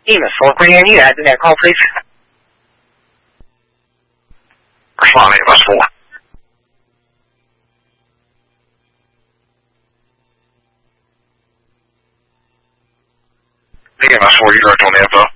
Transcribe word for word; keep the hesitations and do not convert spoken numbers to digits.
Amos, what can you need? I didn't call, please. Slaan Amos voor. Amos voor, you direct on the info.